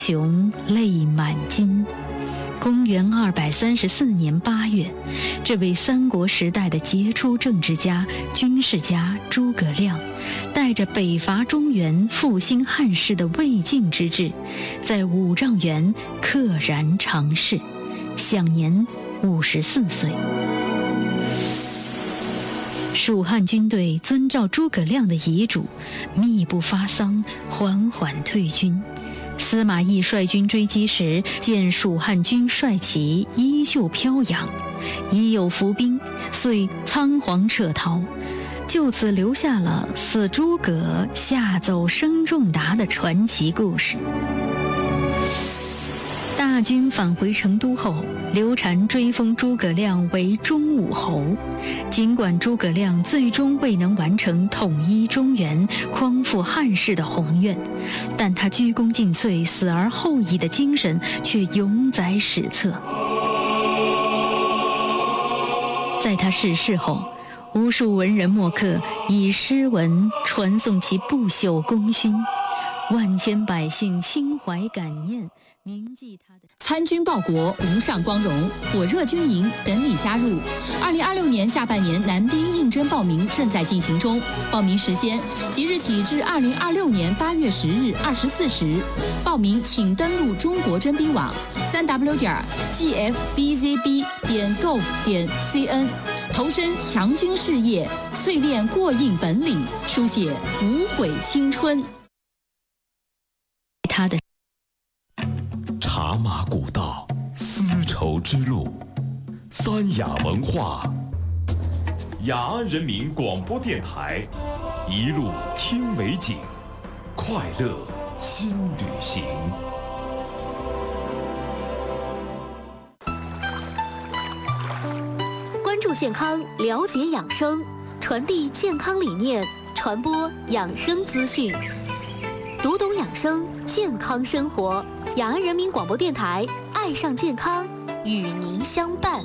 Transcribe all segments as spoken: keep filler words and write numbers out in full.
雄泪满襟。公元二百三十四年八月，这位三国时代的杰出政治家、军事家诸葛亮，带着北伐中原、复兴汉室的未尽之志，在五丈原溘然长逝，享年五十四岁。蜀汉军队遵照诸葛亮的遗嘱，密不发丧，缓缓退军。司马懿率军追击时，见蜀汉军帅旗依旧飘扬，已有伏兵，遂仓皇撤逃，就此留下了死诸葛下走生仲达的传奇故事。大军返回成都后，刘禅追封诸葛亮为中武侯。尽管诸葛亮最终未能完成统一中原、匡复汉室的宏愿，但他鞠躬尽瘁、死而后已的精神却永载史册。在他逝世后，无数文人墨客以诗文传颂其不朽功勋，万千百姓心怀感念，铭记他的。 参军报国，无上光荣，火热军营等你加入。二零二六年下半年男兵应征报名正在进行中，报名时间即日起至二零二六年八月十日二十四时。报名请登录中国征兵网三 w 点 g f b z b 点 gov 点 c n， 投身强军事业，淬炼过硬本领，书写无悔青春。 他的茶马古道，丝绸之路，三雅文化，雅安人民广播电台，一路听美景，快乐新旅行。 关注健康，了解养生，传递健康理念，传播养生资讯，读懂养生，健康生活。雅安人民广播电台，爱上健康，与您相伴。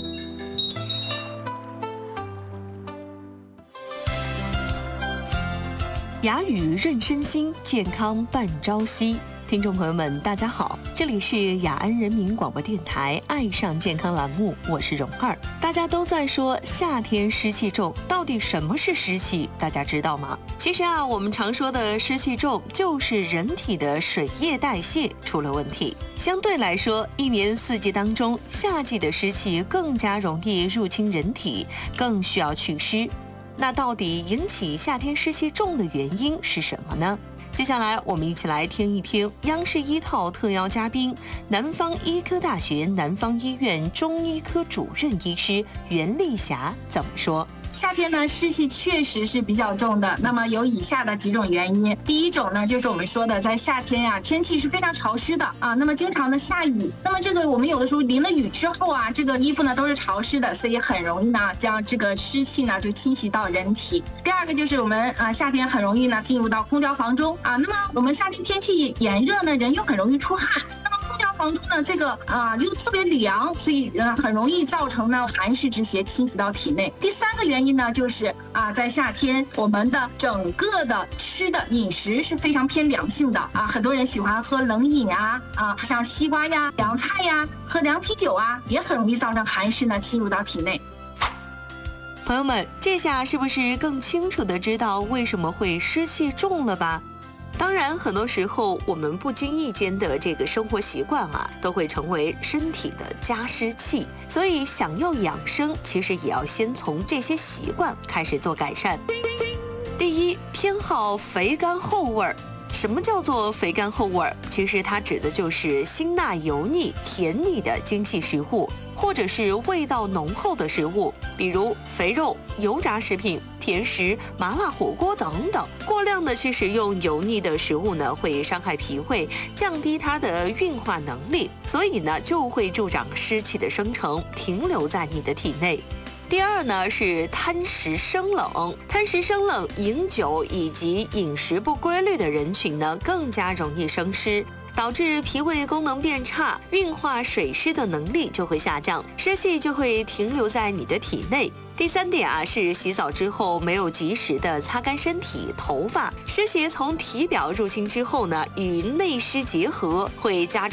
雅语润身心，健康伴朝夕。听众朋友们，大家好，这里是雅安人民广播电台爱上健康栏目，我是蓉儿。大家都在说夏天湿气重，到底什么是湿气？大家知道吗？其实啊，我们常说的湿气重，就是人体的水液代谢出了问题。相对来说，一年四季当中，夏季的湿气更加容易入侵人体，更需要祛湿。那到底引起夏天湿气重的原因是什么呢？接下来我们一起来听一听央视一套特邀嘉宾，南方医科大学南方医院中医科主任医师袁丽霞怎么说。 夏天呢，湿气确实是比较重的。那么有以下的几种原因。第一种呢，就是我们说的，在夏天呀、啊，天气是非常潮湿的啊。那么经常的下雨，那么这个我们有的时候淋了雨之后啊，这个衣服呢都是潮湿的，所以很容易呢将这个湿气呢就侵袭到人体。第二个就是我们啊夏天很容易呢进入到空调房中啊。那么我们夏天天气炎热呢，人又很容易出汗。空调房中呢，这个啊、呃、又特别凉，所以呃很容易造成呢寒湿之邪侵袭到体内。第三个原因呢，就是啊、呃、在夏天我们的整个的吃的饮食是非常偏凉性的啊，很多人喜欢喝冷饮啊啊，像西瓜呀、凉菜呀、喝凉啤酒啊，也很容易造成寒湿呢侵入到体内。 朋友们，这下是不是更清楚的知道为什么会湿气重了吧？当然，很多时候我们不经意间的这个生活习惯啊，都会成为身体的加湿器。所以，想要养生，其实也要先从这些习惯开始做改善。第一，偏好肥甘厚味儿。什么叫做肥甘厚味儿？其实它指的就是辛辣油腻、甜腻的精细食物，或者是味道浓厚的食物，比如肥肉、油炸食品、甜食、麻辣火锅等等。过量的去食用油腻的食物呢，会伤害脾胃，降低它的运化能力，所以呢，就会助长湿气的生成，停留在你的体内。第二呢是贪食生冷，贪食生冷、饮酒以及饮食不规律的人群呢，更加容易生湿，导致脾胃功能变差，运化水湿的能力就会下降，湿气就会停留在你的体内。第三点啊，是洗澡之后没有及时的擦干身体、头发，湿邪从体表入侵之后呢，与内湿结合，会加重